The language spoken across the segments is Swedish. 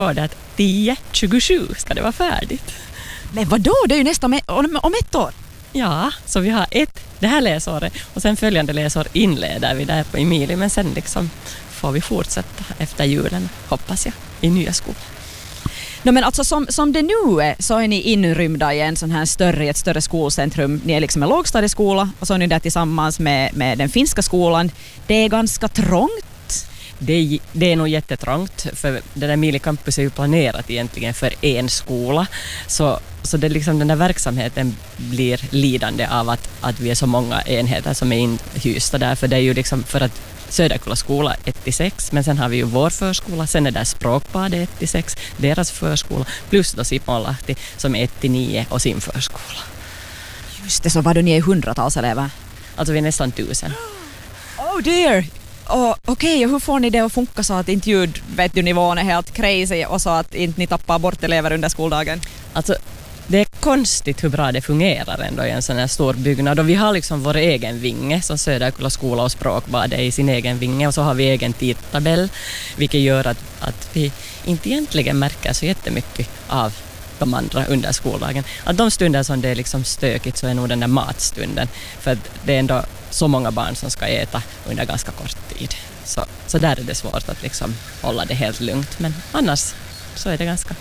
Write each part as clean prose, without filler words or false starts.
var det att 10:27 ska det vara färdigt. Men vadå? Det är ju nästan om ett år. Ja, så vi har det här läsåret och sen följande läsår inleder vi där på Emilie, men sen liksom får vi fortsätta efter julen, hoppas jag, i nya skolan. No, men alltså som det nu är så är ni inrymda i en sån här ett större skolcentrum. Ni är liksom en lågstadieskola och så är ni där tillsammans med den finska skolan. Det är ganska trångt. Det är nog jättetrångt, för det där Emilie campus är ju planerat egentligen för en skola. Så det liksom, den där verksamheten blir lidande av att vi är så många enheter som är inhysta där. För det är ju liksom för att Söderkulla skola 1-6, men sen har vi ju vår förskola, sen är där Språkbadet 1-6, deras förskola, plus då Siponlahti som är 1-9 och sin förskola. Just det, så var det ni är 100-tals elever? Alltså vi är nästan 1000. Oh dear! Okej, hur får ni det att funka så att inte ljudnivån är helt crazy och så att inte ni tappar bort elever under skoldagen? Alltså det är konstigt hur bra det fungerar ändå i en sån här stor byggnad. Och vi har liksom vår egen vinge, som Söderkulla skola och Språkbadet i sin egen vinge. Och så har vi egen tidtabell, vilket gör att vi inte egentligen märker så jättemycket av de andra under skoldagen. Att de stunder som det är liksom stökigt så är nog den där matstunden. För att det är ändå så många barn som ska äta under ganska kort tid. Så där är det svårt att liksom hålla det helt lugnt. Men annars så är det ganska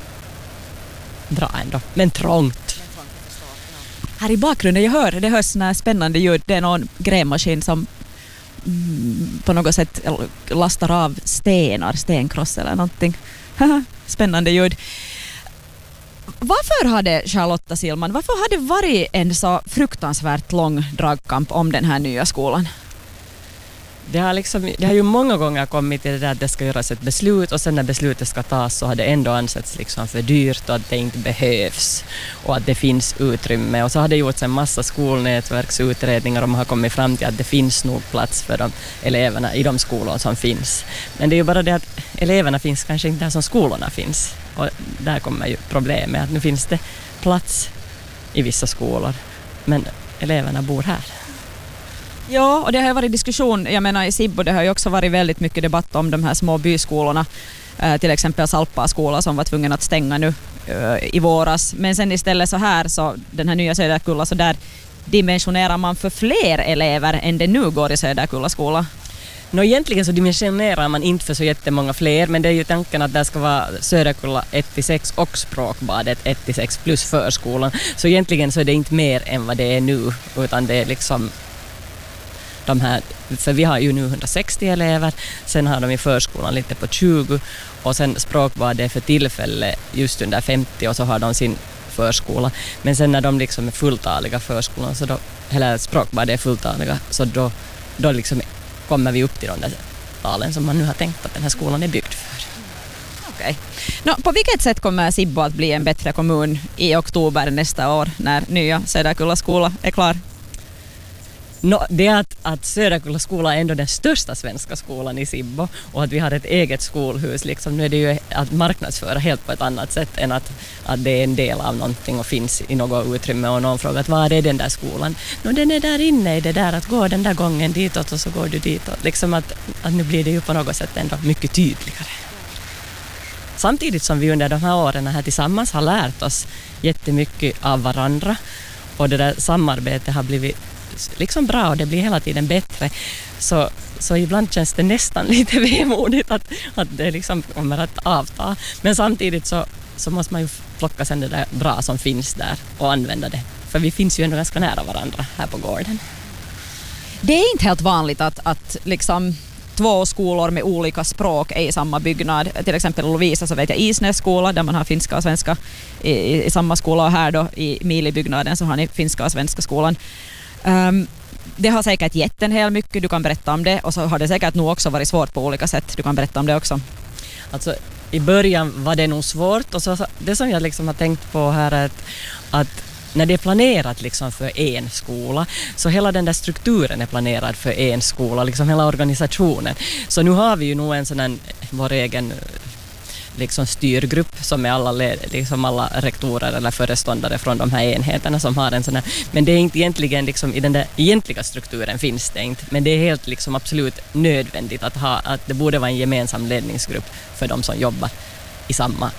bra ändå, men trångt. Här i bakgrunden, det hörs såna spännande ljud. Det är någon grävmaskin som på något sätt lastar av stenkross eller någonting. Spännande ljud. Varför hade Charlotta Silman, varför har det varit en så fruktansvärt lång dragkamp om den här nya skolan? Det har ju många gånger kommit till det där att det ska göras ett beslut och sen när beslutet ska tas så har det ändå ansetts liksom för dyrt och att det inte behövs och att det finns utrymme. Och så har det gjorts en massa skolnätverksutredningar och man har kommit fram till att det finns nog plats för de eleverna i de skolor som finns. Men det är ju bara det att eleverna finns kanske inte där som skolorna finns. Och där kommer ju problemet att nu finns det plats i vissa skolor men eleverna bor här. Ja, och det har varit diskussion, jag menar i Sibbo, det har ju också varit väldigt mycket debatt om de här små byskolorna, till exempel Salpa skola som var tvungen att stänga nu i våras. Men sen istället så här, så den här nya Söderkulla, så där dimensionerar man för fler elever än det nu går i Söderkulla skola. Egentligen så dimensionerar man inte för så jättemånga fler, men det är ju tanken att det ska vara Söderkulla 1-6 och Språkbadet 1-6 plus förskolan. Så egentligen så är det inte mer än vad det är nu, utan det är liksom de här, för vi har ju nu 160 elever, sen har de i förskolan lite på 20 och sen Språkbadet för tillfälle just under 50 och så har de sin förskola. Men sen när de liksom är fulltaliga förskolan, så då, eller Språkbadet är fulltaliga, så då liksom kommer vi upp till de där talen som man nu har tänkt att den här skolan är byggd för. Okej. På vilket sätt kommer Sibbo att bli en bättre kommun i oktober nästa år när nya Söderkulla skola är klar? Det är att Söderkulla skola är ändå den största svenska skolan i Sibbo och att vi har ett eget skolhus. Liksom. Nu är det ju att marknadsföra helt på ett annat sätt än att det är en del av någonting och finns i något utrymme och någon frågar att vad är den där skolan? Den är där inne i det där att gå den där gången ditåt och så går du ditåt. Liksom att nu blir det ju på något sätt ändå mycket tydligare. Samtidigt som vi under de här åren här tillsammans har lärt oss jättemycket av varandra och det där samarbetet har blivit liksom bra och det blir hela tiden bättre, så ibland känns det nästan lite vemodigt att det liksom kommer att avta, men samtidigt så måste man ju plocka sen det där bra som finns där och använda det, för vi finns ju ändå ganska nära varandra här på gården. Det är inte helt vanligt att liksom två skolor med olika språk är i samma byggnad. Till exempel Lovisa så vet jag Isnäs skola där man har finska och svenska i samma skola, och här då i Mili-byggnaden så har ni finska och svenska skolan. Det har säkert gett en hel mycket, du kan berätta om det, och så har det säkert nog också varit svårt på olika sätt, du kan berätta om det också. Alltså i början var det nog svårt, och så det som jag liksom har tänkt på här är att när det är planerat liksom för en skola, så hela den där strukturen är planerad för en skola, liksom hela organisationen. Så nu har vi ju nog en sån här, vår egen liksom styrgrupp som är liksom alla rektorer eller föreståndare från de här enheterna som har en sån här, men det är inte egentligen liksom i den där egentliga strukturen finns det inte, men det är helt liksom absolut nödvändigt att det borde vara en gemensam ledningsgrupp för de som jobbar i samma